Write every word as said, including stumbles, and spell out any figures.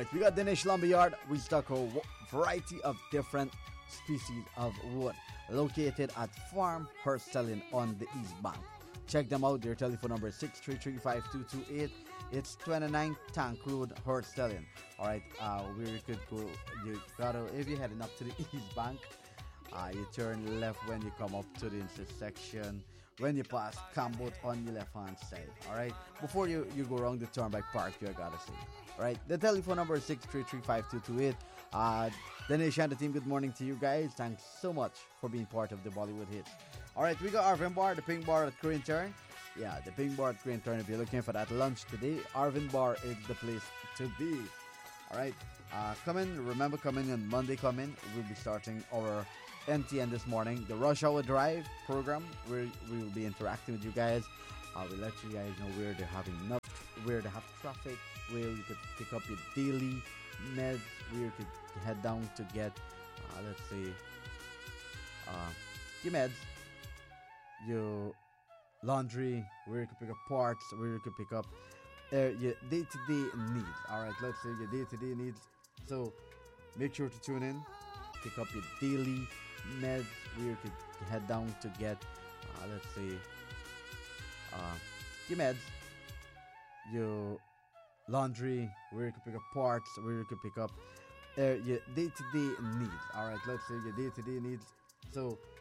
We got Dinesh Lumberyard. We stock a w- variety of different species of wood located at Farm Herstelling on the East Bank. Check them out. Their telephone number is six three three, five two two eight. It's twenty-nine Tank Road, Herstelling. Alright, uh, where you could go, you gotta, if you're heading up to the East Bank, uh, you turn left when you come up to the intersection. When you pass Cambot on your left hand side. Alright, before you, you go around the turnback park, you gotta say. Alright, the telephone number is six three three, five two two eight. Uh, Dinesh and the team, good morning to you guys. Thanks so much for being part of the Bollywood Hits. Alright, we got Arvin Bar, the Pink Bar at Crane Turn. Yeah, the Pink Bar at Crane Turn. If you're looking for that lunch today, Arvin Bar is the place to be. Alright, uh, come in. Remember, come in on Monday. Come in. We'll be starting our N T N this morning, the Rush Hour Drive program, where we will be interacting with you guys. Uh, we'll let you guys know where they're having enough, where they have traffic, where you could pick up your daily meds, where you could head down to get, uh, let's say, uh, your meds, your laundry, where you could pick up parts, where you could pick up uh, your day-to-day needs. Alright, let's say your day-to-day needs. So make sure to tune in, pick up your daily meds, where you could head down to get, uh, let's say, uh, your meds, your laundry, where you could pick up parts, where you could pick up uh, your day-to-day needs. Alright, let's say your day-to-day needs. So